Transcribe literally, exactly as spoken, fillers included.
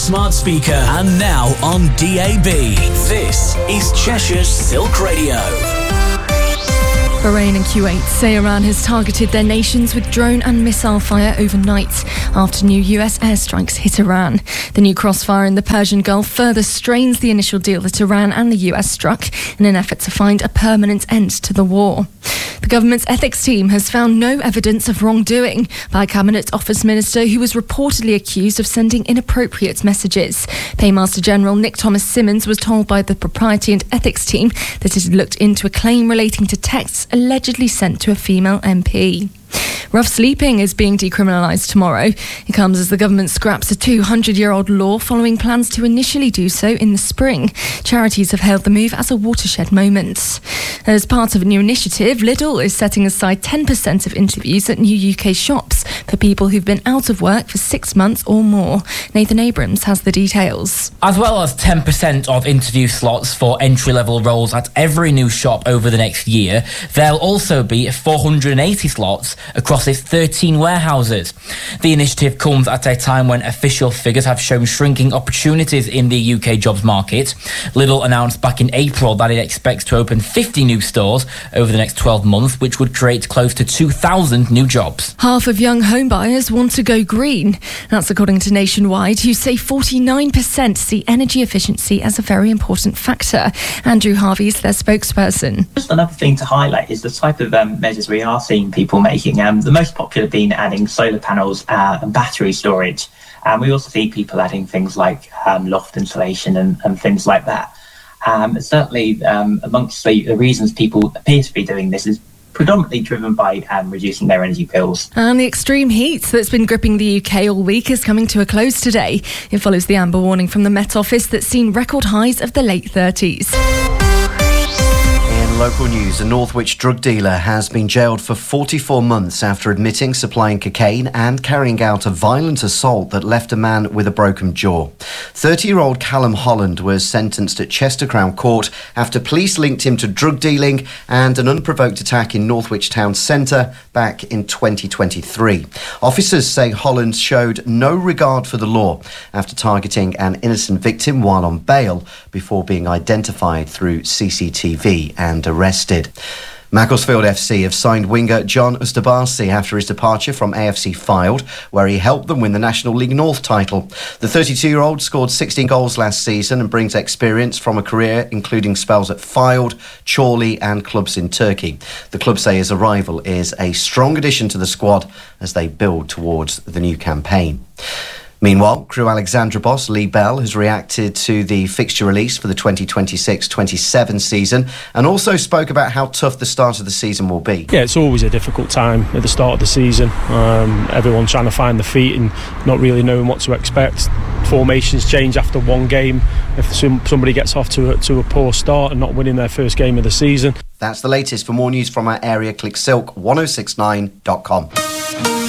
smart speaker and now on D A B. This is Cheshire's Silk Radio. Bahrain and Kuwait say Iran has targeted their nations with drone and missile fire overnight after new U S airstrikes hit Iran. The new crossfire in the Persian Gulf further strains the initial deal that Iran and the U S struck in an effort to find a permanent end to the war. The government's ethics team has found no evidence of wrongdoing by a Cabinet Office Minister who was reportedly accused of sending inappropriate messages. Paymaster General Nick Thomas-Symonds was told by the Propriety and Ethics team that it had looked into a claim relating to texts allegedly sent to a female M P. Rough sleeping is being decriminalised tomorrow. It comes as the government scraps a two hundred year old law following plans to initially do so in the spring. Charities have hailed the move as a watershed moment. As part of a new initiative, Lidl is setting aside ten percent of interviews at new U K shops for people who've been out of work for six months or more. Nathan Abrams has the details. As well as ten percent of interview slots for entry-level roles at every new shop over the next year, there'll also be four hundred eighty slots across its thirteen warehouses. The initiative comes at a time when official figures have shown shrinking opportunities in the U K jobs market. Lidl announced back in April that it expects to open fifty new stores over the next twelve months, which would create close to two thousand new jobs. Half of young homebuyers want to go green. That's according to Nationwide, who say forty-nine percent see energy efficiency as a very important factor. Andrew Harvey's their spokesperson. Just another thing to highlight is the type of um, measures we are seeing people making. Um, the most popular being adding solar panels uh, and battery storage. And um, we also see people adding things like um, loft insulation and, and things like that. Um, certainly, um, amongst the, the reasons people appear to be doing this is predominantly driven by um, reducing their energy bills. And the extreme heat that's been gripping the U K all week is coming to a close today. It follows the amber warning from the Met Office that's seen record highs of the late thirties. Local news, a Northwich drug dealer has been jailed for forty-four months after admitting supplying cocaine and carrying out a violent assault that left a man with a broken jaw. thirty-year-old Callum Holland was sentenced at Chester Crown Court after police linked him to drug dealing and an unprovoked attack in Northwich Town Centre back in twenty twenty-three. Officers say Holland showed no regard for the law after targeting an innocent victim while on bail before being identified through C C T V and arrested. Macclesfield F C have signed winger John Ustabasi after his departure from A F C Fylde, where he helped them win the National League North title. The thirty-two-year-old scored sixteen goals last season and brings experience from a career including spells at Fylde, Chorley and clubs in Turkey. The club say his arrival is a strong addition to the squad as they build towards the new campaign. Meanwhile, Crewe Alexandra boss Lee Bell has reacted to the fixture release for the twenty twenty-six twenty-seven season and also spoke about how tough the start of the season will be. Yeah, it's always a difficult time at the start of the season. Um, everyone trying to find the feet and not really knowing what to expect. Formations change after one game if some, somebody gets off to a, to a poor start and not winning their first game of the season. That's the latest. For more news from our area, click silk ten sixty-nine dot com.